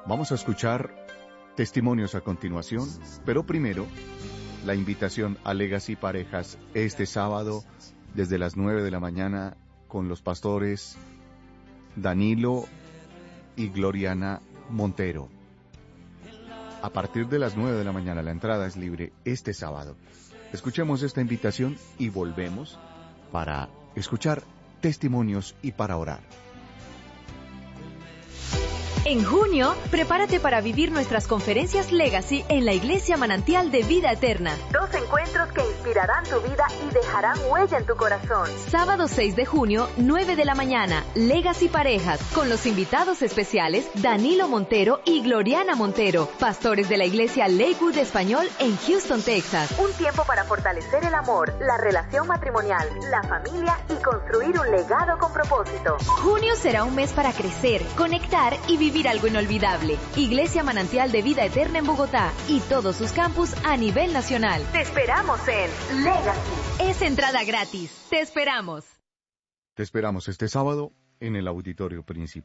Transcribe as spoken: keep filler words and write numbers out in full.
Vamos a escuchar testimonios a continuación, pero primero, la invitación a Legacy Parejas este sábado desde las nueve de la mañana con los pastores Danilo y Gloriana Montero. A partir de las nueve de la mañana la entrada es libre este sábado. Escuchemos esta invitación y volvemos para escuchar testimonios y para orar. En junio, prepárate para vivir nuestras conferencias Legacy en la Iglesia Manantial de Vida Eterna. Dos encuentros que inspirarán tu vida y dejarán huella en tu corazón. Sábado seis de junio, nueve de la mañana, Legacy Parejas, con los invitados especiales Danilo Montero y Gloriana Montero, pastores de la Iglesia Lakewood Español en Houston, Texas. Un tiempo para fortalecer el amor, la relación matrimonial, la familia y construir un legado con propósito. Junio será un mes para crecer, conectar y vivir Vivir algo inolvidable. Iglesia Manantial de Vida Eterna en Bogotá y todos sus campus a nivel nacional. Te esperamos en Legacy. Es entrada gratis. Te esperamos. Te esperamos este sábado en el auditorio principal.